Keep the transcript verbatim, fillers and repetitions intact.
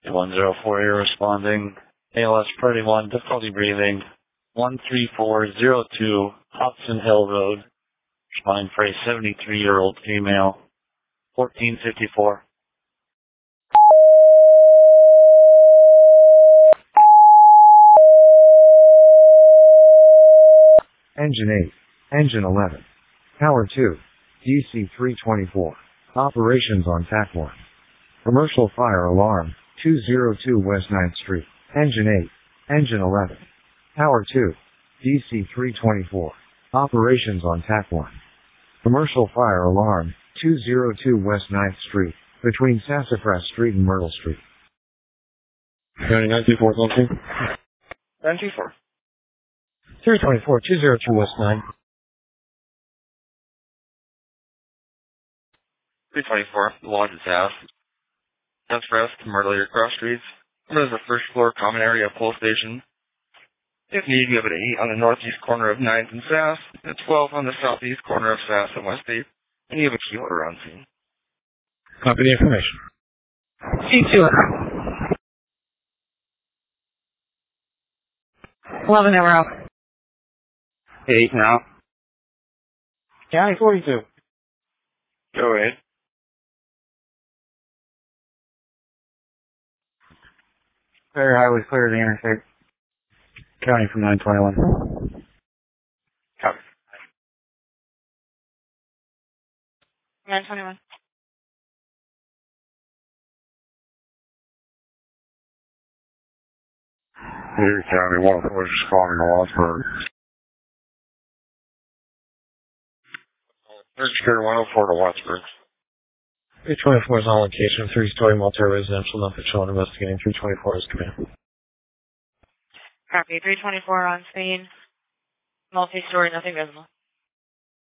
one zero four, you're responding. A L S Priority one, difficulty breathing. one three four zero two, Hobson Hill Road. Responding for a seventy-three-year-old female. fourteen fifty-four. Engine eight. Engine eleven. Power two. D C three twenty-four. Operations on T A C one. Commercial fire alarm, two oh two West ninth Street. Engine eight. Engine eleven. Power two. D C three twenty-four. Operations on T A C one. Commercial fire alarm, two oh two West ninth Street, between Sassafras Street and Myrtle Street. County nine two four, something? nine two four. three twenty-four, two oh two West nine. three twenty-four, the Lodge's house. Sassafras to Myrtle your cross streets. There's a first floor common area pole station. If needed, you have an eight on the northeast corner of ninth and Sass, and a twelve on the southeast corner of Sass and West eighth, and you have a key holder on scene. Copy the information. C two. eleven hour out. eight now. County forty-two. Go ahead. Clear highway, clear the interstate. County from nine twenty-one. Copy. nine twenty-one. Here, County one oh four is responding to Wattsburg. Security one oh four to Wattsburg. three twenty-four is on location, three-story multi-residential, nothing shown investigating. three twenty-four is command. Copy. three twenty-four on scene. Multi-story, nothing visible.